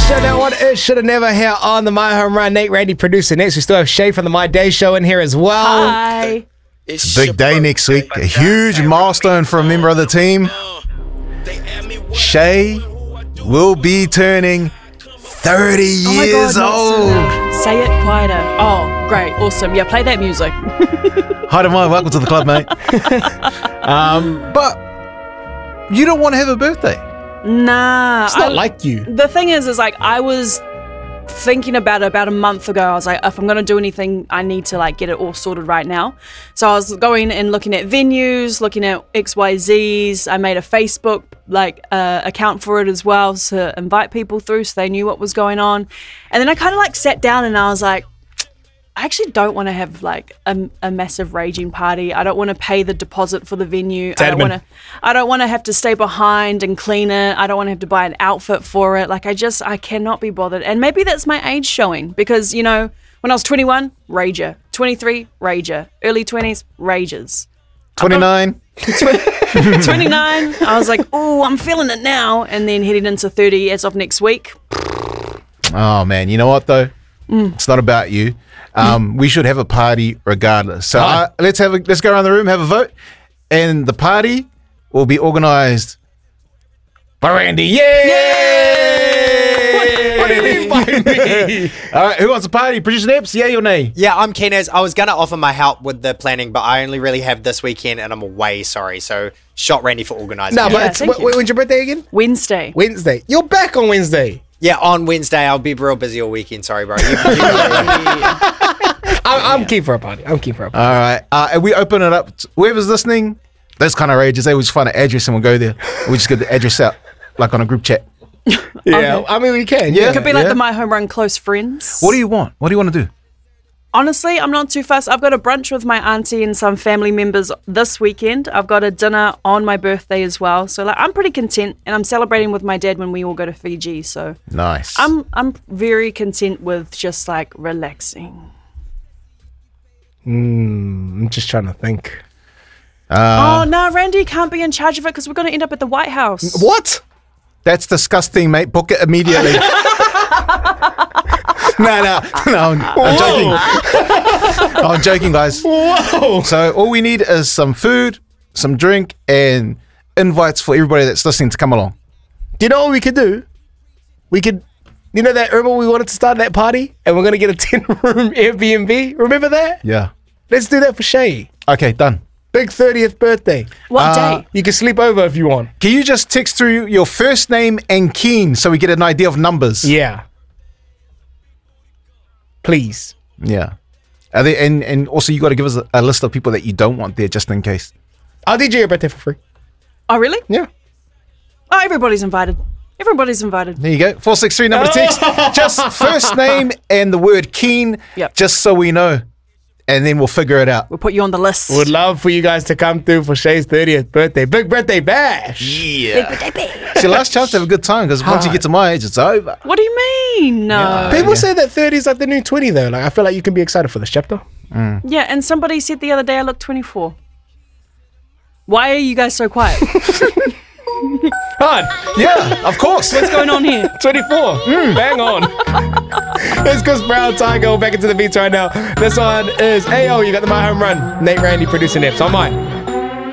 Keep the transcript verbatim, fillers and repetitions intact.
Show. That one is Shoulda Never here on the My Home Run. Nate Randy producing next. We still have Shay from the My Day Show in here as well. Hi. It's a big day next week. A huge milestone for a member of the team. Shay will be turning thirty years oh old. So Say it quieter. Oh, great. Awesome. Yeah, play that music. Hi, Demai. Welcome to the club, mate. um, but you don't want to have a birthday. Nah. It's not I, like you. The thing is, is like I was thinking about it about a month ago. I was like, if I'm going to do anything, I need to like get it all sorted right now. So I was going and looking at venues, looking at X Y Zs. I made a Facebook like uh, account for it as well to invite people through so they knew what was going on. And then I kind of like sat down and I was like, I actually don't want to have like a, a massive raging party. I don't want to pay the deposit for the venue. I don't want to. I don't want to have to stay behind and clean it. I don't want to have to buy an outfit for it. Like I just, I cannot be bothered. And maybe that's my age showing because you know when I was twenty-one, rager, twenty-three, rager, early twenties, ragers, twenty-nine. twenty-nine. I was like, oh, I'm feeling it now. And then heading into thirty as of next week. Oh man, you know what though? Mm. It's not about you. Um, we should have a party regardless. So uh, let's have a, let's go around the room, have a vote, and the party will be organised by Randy. Yay! Yay! What do you mean by me? All right, who wants a party? Producer Neps, yay or nay? Yeah, I'm keen as I was gonna offer my help with the planning, but I only really have this weekend, and I'm way sorry. So, shot Randy for organising. No, Yeah, but it's, thank wh- when's your birthday again? Wednesday. Wednesday. You're back on Wednesday. Yeah, on Wednesday I'll be real busy all weekend. Sorry, bro. You, you I'm, I'm keen for a party. I'm keen for a party. All right, uh, and we open it up. To whoever's listening, those kind of rages, they will just find an address and we'll go there. We just get the address out, like on a group chat. Yeah, okay. I mean we can. Yeah, Yeah, It could be like yeah. the My Home Run close friends. What do you want? What do you want to do? Honestly, I'm not too fussed. I've got a brunch with my auntie and some family members this weekend. I've got a dinner on my birthday as well. So like, I'm pretty content, and I'm celebrating with my dad when we all go to Fiji. So Nice. I'm I'm very content with just like relaxing. Mm, I'm just trying to think. Uh, oh no, Randy can't be in charge of it because we're going to end up at the White House. What? That's disgusting, mate. Book it immediately. no, no, no. I'm, I'm joking. I'm joking, guys. Whoa! So all we need is some food, some drink, and invites for everybody that's listening to come along. Do you know what we could do? We could, you know that remember we wanted to start that party and we're gonna get a ten room Airbnb. Remember that? Yeah. Let's do that for Shay. Okay, done. Big thirtieth birthday. What Uh, day? You can sleep over if you want. Can you just text through your first name and keen so we get an idea of numbers? Yeah. Please. Yeah. Are they, and, and also you got to give us a, a list of people that you don't want there just in case. I'll D J your birthday for free. Oh really? Yeah. Oh, everybody's invited. Everybody's invited. There you go. four six three number text. Just first name and the word keen, Yep. just so we know. And then we'll figure it out. We'll put you on the list. Would love for you guys to come through for Shay's thirtieth birthday. Big birthday bash. Yeah. It's your last chance to have a good time because once you get to my age, it's over. What do you mean? No. Yeah. People say that thirty is like the new twenty though. Like I feel like you can be excited for this chapter. Yeah, and somebody said the other day I look twenty-four. Why are you guys so quiet? Hard. Yeah, of course. What's going on here? twenty-four. Mm, bang on. It's Chris Brown, Tiger, back into the beats right now. This one is A O. You got the My Home Run. Nate Randy producing it. So am I.